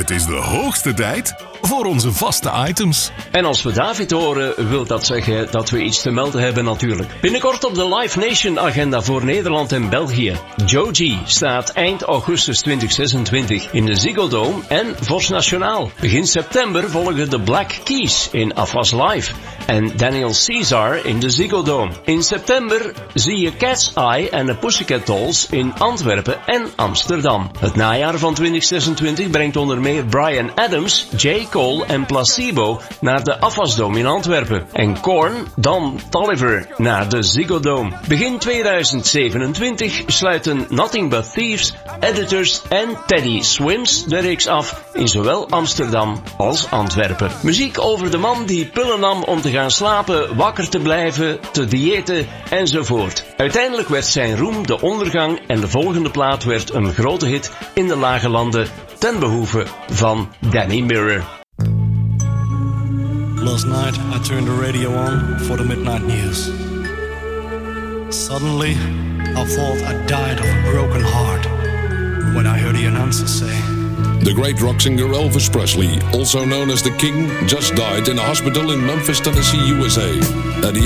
Het is de hoogste tijd voor onze vaste items. En als we David horen, wil dat zeggen dat we iets te melden hebben natuurlijk. Binnenkort op de Live Nation agenda voor Nederland en België. Joji staat eind augustus 2026 in de Ziggo Dome en Vos Nationaal. Begin september volgen de Black Keys in Afas Live en Daniel Caesar in de Ziggo Dome. In september zie je Cat's Eye en de Pussycat Dolls in Antwerpen en Amsterdam. Het najaar van 2026 brengt onder meer Bryan Adams, J. Cole en Placebo naar de Afas Dome in Antwerpen. En Korn, Don Toliver naar de Ziggo Dome. Begin 2027 sluiten Nothing But Thieves, Editors en Teddy Swims de reeks af in zowel Amsterdam als Antwerpen. Muziek over de man die pillen nam om te gaan slapen, wakker te blijven, te diëten enzovoort. Uiteindelijk werd zijn roem de ondergang en de volgende plaat werd een grote hit in de lage landen ten behoeve van Danny Mirror. Last night I turned the radio on for the midnight news. Suddenly I thought I died of a broken heart when I heard the announcer say, the great rock singer Elvis Presley, also known as the King, just died in a hospital in Memphis, Tennessee, USA, at the